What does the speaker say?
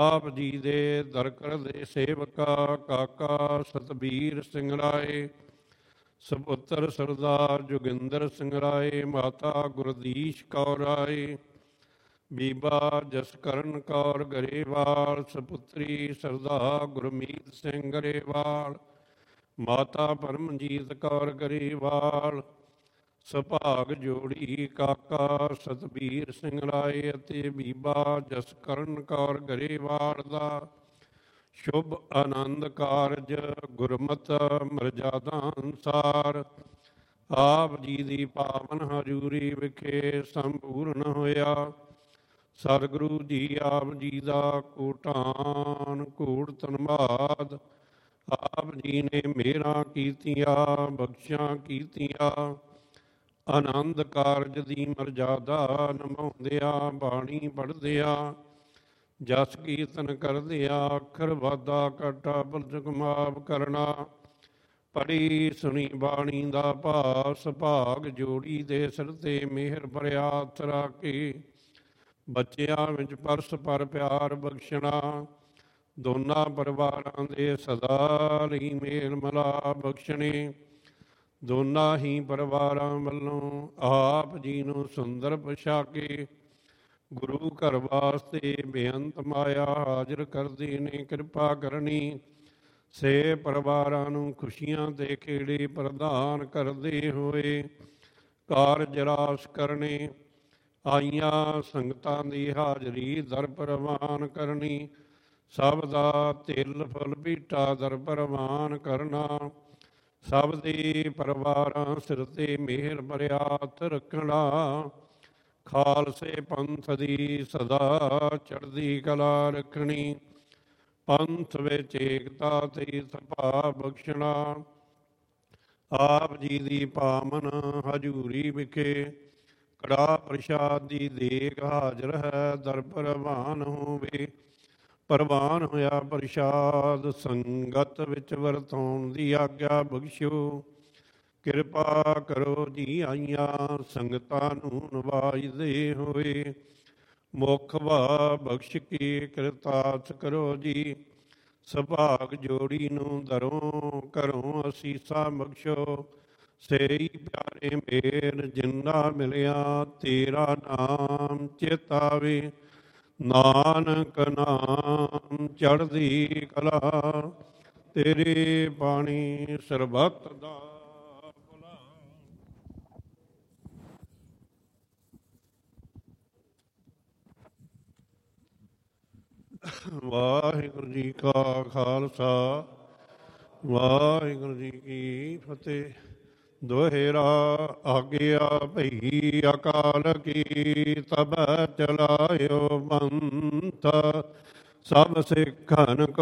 ਆਪ ਜੀ ਦੇ ਦਰ ਕਰਦੇ ਸੇਵਕਾ ਕਾਕਾ ਸਤਬੀਰ ਸਿੰਘ ਰਾਏ, ਸਪੁੱਤਰ ਸਰਦਾਰ ਜੋਗਿੰਦਰ ਸਿੰਘ ਰਾਏ, ਮਾਤਾ ਗੁਰਦੀਸ਼ ਕੌਰ ਰਾਏ, ਬੀਬਾ ਜਸਕਰਨ ਕੌਰ ਗਰੇਵਾਲ, ਸਪੁੱਤਰੀ ਸਰਦਾਰ ਗੁਰਮੀਤ ਸਿੰਘ ਗਰੇਵਾਲ, ਮਾਤਾ ਪਰਮਜੀਤ ਕੌਰ ਗਰੇਵਾਲ, ਸੁਭਾਗ ਜੋੜੀ ਕਾਕਾ ਸਤਬੀਰ ਸਿੰਘ ਰਾਏ ਅਤੇ ਬੀਬਾ ਜਸਕਰਨ ਕੌਰ ਗਰੇਵਾਲ ਦਾ ਸ਼ੁਭ ਆਨੰਦ ਕਾਰਜ ਗੁਰਮਤਿ ਮਰਜ਼ਾਦਾ ਅਨੁਸਾਰ ਆਪ ਜੀ ਦੀ ਪਾਵਨ ਹਜ਼ੂਰੀ ਵਿਖੇ ਸੰਪੂਰਨ ਹੋਇਆ। ਸਤਿਗੁਰੂ ਜੀ ਆਪ ਜੀ ਦਾ ਕੋਟਾਨ ਕੋਟ ਧੰਨਵਾਦ। ਆਪ ਜੀ ਨੇ ਮਿਹਰਾਂ ਕੀਤੀਆਂ, ਬਖਸ਼ਾਂ ਕੀਤੀਆਂ। ਆਨੰਦ ਕਾਰਜ ਦੀ ਮਰਜ਼ਾਦਾ ਨਿਭਾਉਂਦਿਆਂ, ਬਾਣੀ ਪੜ੍ਹਦਿਆਂ, ਜਸ ਕੀਰਤਨ ਕਰਦਿਆਂ, ਅੱਖਰ ਵਾਧਾ ਘਾਟਾ ਬਲਜਕ ਮਾਫ ਕਰਨਾ। ਪੜ੍ਹੀ ਸੁਣੀ ਬਾਣੀ ਦਾ ਭਾਵ ਸੁਭਾਗ ਜੋੜੀ ਦੇ ਸਿਰ 'ਤੇ ਮਿਹਰ ਭਰਿਆ ਹੱਥ ਰੱਖ ਕੇ ਬੱਚਿਆਂ ਵਿੱਚ ਪਰਸ ਪਰ ਪਿਆਰ ਬਖਸ਼ਣਾ। ਦੋਨਾਂ ਪਰਿਵਾਰਾਂ ਦੇ ਸਦਾ ਲਈ ਮੇਲ ਮਿਲਾਪ ਬਖਸ਼ਣੇ। ਦੋਨਾਂ ਹੀ ਪਰਿਵਾਰਾਂ ਵੱਲੋਂ ਆਪ ਜੀ ਨੂੰ ਸੁੰਦਰ ਪੁਸ਼ਾਕੇ ਗੁਰੂ ਘਰ ਵਾਸਤੇ ਬੇਅੰਤ ਮਾਇਆ ਹਾਜ਼ਰ ਕਰਦੇ ਨੇ। ਕਿਰਪਾ ਕਰਨੀ ਸੇ ਪਰਿਵਾਰਾਂ ਨੂੰ ਖੁਸ਼ੀਆਂ ਦੇ ਖੇੜੇ ਪ੍ਰਦਾਨ ਕਰਦੇ ਹੋਏ ਕਾਰਜ ਰਾਸ ਕਰਨੇ। ਆਈਆਂ ਸੰਗਤਾਂ ਦੀ ਹਾਜ਼ਰੀ ਦਰ ਪ੍ਰਵਾਨ ਕਰਨੀ। ਸਭ ਦਾ ਤਿਲ ਫੁੱਲ ਭੀਟਾ ਦਰ ਪ੍ਰਵਾਨ ਕਰਨਾ। ਸਭ ਦੇ ਪਰਿਵਾਰਾਂ ਸਿਰ 'ਤੇ ਮਿਹਰ ਭਰਿਆ ਹੱਥ ਰੱਖਣਾ। ਖਾਲਸੇ ਪੰਥ ਦੀ ਸਦਾ ਚੜ੍ਹਦੀ ਕਲਾ ਰੱਖਣੀ। ਪੰਥ ਵਿੱਚ ਏਕਤਾ ਤੇ ਸਭਾ ਬਖਸ਼ਣਾ। ਆਪ ਜੀ ਦੀ ਪਾਵਨ ਹਜ਼ੂਰੀ ਵਿਖੇ ਕੜਾਹ ਪ੍ਰਸ਼ਾਦ ਦੀ ਦੇਗ ਹਾਜ਼ਰ ਹੈ। ਦਰ ਪ੍ਰਵਾਨ ਹੋਵੇ। ਪ੍ਰਵਾਨ ਹੋਇਆ ਪ੍ਰਸ਼ਾਦ ਸੰਗਤ ਵਿੱਚ ਵਰਤਾਉਣ ਦੀ ਆਗਿਆ ਬਖਸ਼ੋ। ਕਿਰਪਾ ਕਰੋ ਜੀ ਆਈਆਂ ਸੰਗਤਾਂ ਨੂੰ ਨਵਾਜਦੇ ਹੋਏ ਮੁੱਖ ਵਾ ਬਖਸ਼ ਕੇ ਕਿਰਤਾਰਥ ਕਰੋ ਜੀ। ਸੁਭਾਗ ਜੋੜੀ ਨੂੰ ਦਰੋਂ ਘਰੋਂ ਅਸੀਸਾਂ ਬਖਸ਼ੋ। ਸੇਈ ਪਿਆਰੇ ਮੇਰ ਜਿੰਨਾ ਮਿਲਿਆ ਤੇਰਾ ਨਾਮ ਚੇਤਾਵੇ। ਨਾਨਕ ਨਾਮ ਚੜ੍ਹਦੀ ਕਲਾ ਤੇਰੇ ਬਾਣੀ ਸਰਬੱਤ ਦਾ ਭਲਾ। ਵਾਹਿਗੁਰੂ ਜੀ ਕਾ ਖਾਲਸਾ ਵਾਹਿਗੁਰੂ ਜੀ ਕੀ ਫਤਿਹ। ਦੋਹਰਾ ਆਗਿਆ ਭਈ ਅਕਾਲ ਕੀ ਤਬ ਚਲਾਇਓ ਪੰਥ। ਸਭ ਸਿੱਖਨ